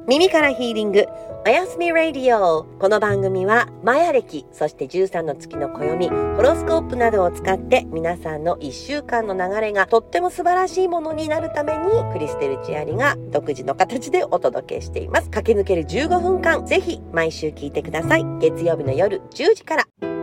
耳からヒーリングおやすみラディオ。この番組はマヤ暦、そして13の月の暦、ホロスコープなどを使って皆さんの1週間の流れがとっても素晴らしいものになるために、クリステルチアリが独自の形でお届けしています。駆け抜ける15分間、ぜひ毎週聞いてください。月曜日の夜10時から。